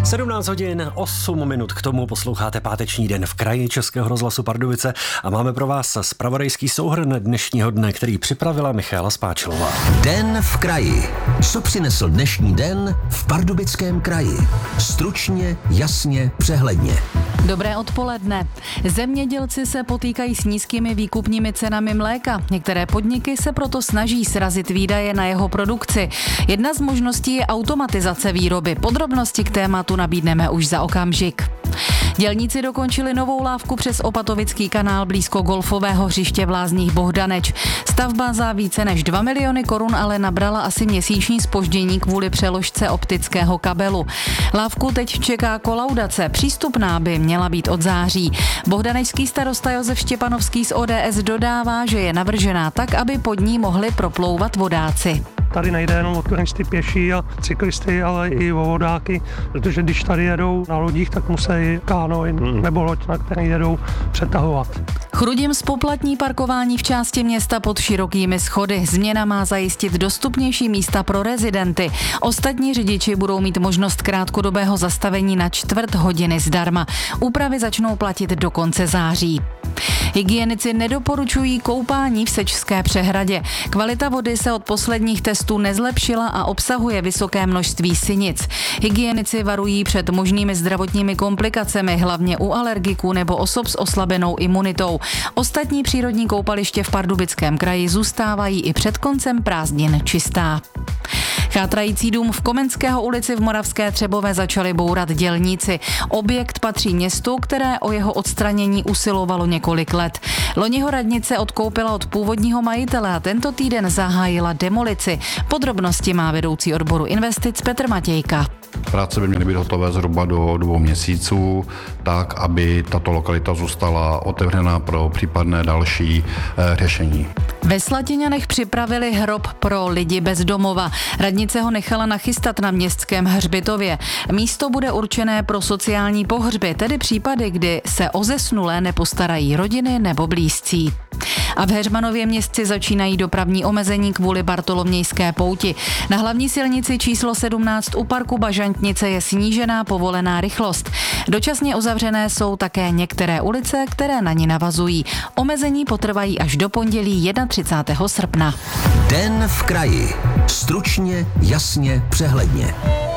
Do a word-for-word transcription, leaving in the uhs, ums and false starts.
sedmnáct hodin, osm minut k tomu posloucháte páteční Den v kraji Českého rozhlasu Pardubice a máme pro vás zpravodajský souhrn dnešního dne, který připravila Michaela Spáčilová. Den v kraji. Co přinesl dnešní den v Pardubickém kraji? Stručně, jasně, přehledně. Dobré odpoledne. Zemědělci se potýkají s nízkými výkupními cenami mléka. Některé podniky se proto snaží srazit výdaje na jeho produkci. Jedna z možností je automatizace výroby. Podrobnosti k tématu nabídneme už za okamžik. Dělníci dokončili novou lávku přes Opatovický kanál blízko golfového hřiště v Lázních Bohdaneč. Stavba za více než dva miliony korun ale nabrala asi měsíční zpoždění kvůli přeložce optického kabelu. Lávku teď čeká kolaudace. Přístupná by měla být od září. Bohdanečský starosta Josef Štěpanovský z O D S dodává, že je navržená tak, aby pod ní mohli proplouvat vodáci. Tady nejde jenom o turisty pěší a cyklisty, ale i o vodáky, protože když tady jedou na lodích, tak musí kánoe nebo loď, na které jedou, přetahovat. Chrudim zpoplatní parkování v části města pod širokými schody. Změna má zajistit dostupnější místa pro rezidenty. Ostatní řidiči budou mít možnost krátkodobého zastavení na čtvrt hodiny zdarma. Úpravy začnou platit do konce září. Hygienici nedoporučují koupání v Sečské přehradě. Kvalita vody se od posledních testů nezlepšila a obsahuje vysoké množství sinic. Hygienici varují před možnými zdravotními komplikacemi, hlavně u alergiků nebo osob s oslabenou imunitou. Ostatní přírodní koupaliště v Pardubickém kraji zůstávají i před koncem prázdnin čistá. Chátrající dům v Komenského ulici v Moravské Třebové začali bourat dělníci. Objekt patří městu, které o jeho odstranění usilovalo několik let. Loni ho radnice odkoupila od původního majitele a tento týden zahájila demolici. Podrobnosti má vedoucí odboru investic Petr Matějka. Práce by měly být hotové zhruba do dvou měsíců, tak, aby tato lokalita zůstala otevřená pro případné další e, řešení. Ve Slatěňanech připravili hrob pro lidi bez domova. Radnice ho nechala nachystat na městském hřbitově. Místo bude určené pro sociální pohřby, tedy případy, kdy se o zesnulé nepostarají rodiny nebo blízcí. A v Heřmanově městci začínají dopravní omezení kvůli Bartolomějské pouti. Na hlavní silnici číslo sedmnáct u parku Bažantnice je snížená povolená rychlost. Dočasně uzavřené jsou také některé ulice, které na ní navazují. Omezení potrvají až do pondělí třicátého prvního srpna. Den v kraji. Stručně, jasně, přehledně.